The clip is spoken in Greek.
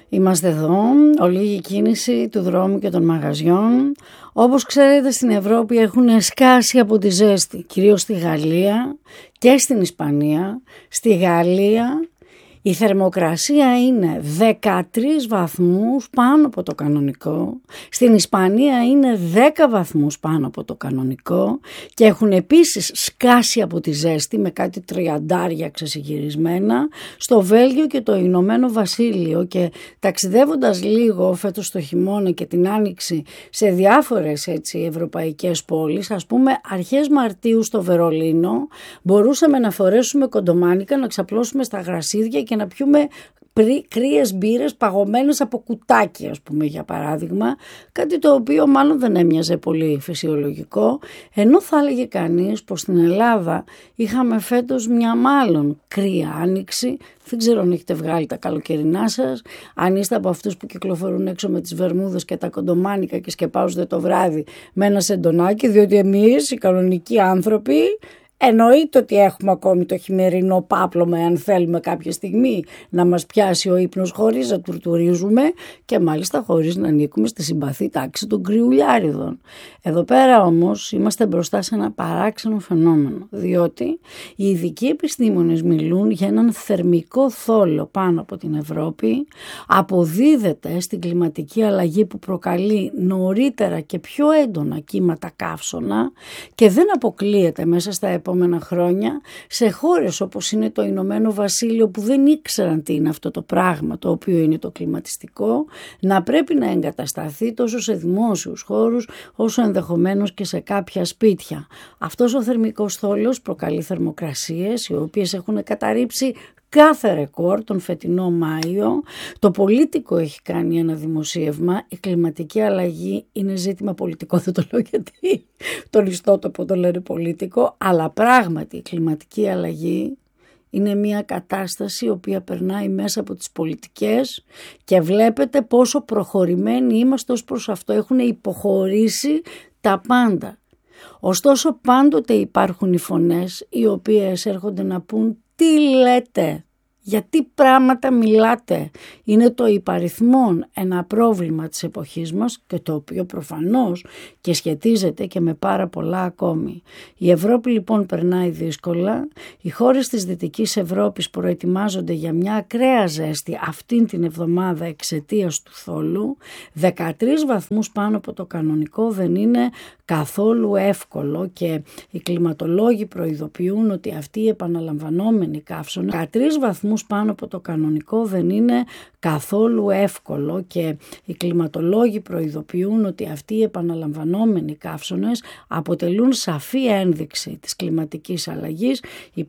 Είμαστε εδώ, ολίγη κίνηση του δρόμου και των μαγαζιών. Όπως ξέρετε, στην Ευρώπη έχουν σκάσει από τη ζέστη, κυρίως στη Γαλλία και στην Ισπανία. Στη Γαλλία η θερμοκρασία είναι 13 βαθμούς πάνω από το κανονικό. Στην Ισπανία είναι 10 βαθμούς πάνω από το κανονικό και έχουν επίσης σκάσει από τη ζέστη με κάτι 30 ξεσυγυρισμένα στο Βέλγιο και το Ηνωμένο Βασίλειο. Και ταξιδεύοντας λίγο φέτος το χειμώνα και την άνοιξη σε διάφορες ευρωπαϊκές πόλεις, ας πούμε αρχές Μαρτίου στο Βερολίνο μπορούσαμε να φορέσουμε κοντομάνικα, να ξαπλώσουμε στα γρασίδια και να πιούμε κρύες μπύρες παγωμένες από κουτάκι, ας πούμε, για παράδειγμα, κάτι το οποίο μάλλον δεν έμοιαζε πολύ φυσιολογικό, ενώ θα έλεγε κανείς πως στην Ελλάδα είχαμε φέτος μια μάλλον κρύα άνοιξη. Δεν ξέρω αν έχετε βγάλει τα καλοκαιρινά σας, αν είστε από αυτούς που κυκλοφορούν έξω με τις βερμούδες και τα κοντομάνικα και σκεπάζονται το βράδυ με ένα σεντονάκι, διότι εμείς οι κανονικοί άνθρωποι εννοείται ότι έχουμε ακόμη το χειμερινό πάπλωμα αν θέλουμε κάποια στιγμή να μας πιάσει ο ύπνος χωρίς να τουρτουρίζουμε και μάλιστα χωρίς να ανήκουμε στη συμπαθή τάξη των κρυουλιάριδων. Εδώ πέρα όμως είμαστε μπροστά σε ένα παράξενο φαινόμενο, διότι οι ειδικοί επιστήμονες μιλούν για έναν θερμικό θόλο πάνω από την Ευρώπη, αποδίδεται στην κλιματική αλλαγή που προκαλεί νωρίτερα και πιο έντονα κύματα καύσωνα και δεν αποκλείεται μέσα στα επόμενα χρόνια σε χώρες όπως είναι το Ηνωμένο Βασίλειο, που δεν ήξεραν τι είναι αυτό το πράγμα το οποίο είναι το κλιματιστικό, να πρέπει να εγκατασταθεί τόσο σε δημόσιους χώρους όσο ενδεχομένως και σε κάποια σπίτια. Αυτός ο θερμικός θόλος προκαλεί θερμοκρασίες οι οποίες έχουν καταρρύψει κάθε ρεκόρ τον φετινό Μάιο. Το Πολίτικο έχει κάνει ένα δημοσίευμα. Η κλιματική αλλαγή είναι ζήτημα πολιτικό, δεν το λέω γιατί τον ιστότοπο το λένε Πολίτικο, αλλά πράγματι η κλιματική αλλαγή είναι μια κατάσταση η οποία περνάει μέσα από τις πολιτικές και βλέπετε πόσο προχωρημένοι είμαστε ως προς αυτό. Έχουν υποχωρήσει τα πάντα. Ωστόσο πάντοτε υπάρχουν οι φωνές οι οποίες έρχονται να πούν τι λέτε, γιατί πράγματα μιλάτε. Είναι το υπαριθμόν ένα πρόβλημα της εποχής μας και το οποίο προφανώς και σχετίζεται και με πάρα πολλά ακόμη. Η Ευρώπη λοιπόν περνάει δύσκολα. Οι χώρες της Δυτικής Ευρώπης προετοιμάζονται για μια ακραία ζέστη αυτήν την εβδομάδα εξαιτίας του θόλου. 13 βαθμούς πάνω από το κανονικό δεν είναι καθόλου εύκολο και οι κλιματολόγοι προειδοποιούν ότι αυτή η επαναλαμβανόμενη καύσωνα 13 βαθμούς πάνω από το κανονικό δεν είναι καθόλου εύκολο και οι κλιματολόγοι προειδοποιούν ότι αυτοί οι επαναλαμβανόμενοι καύσωνες αποτελούν σαφή ένδειξη της κλιματικής αλλαγής.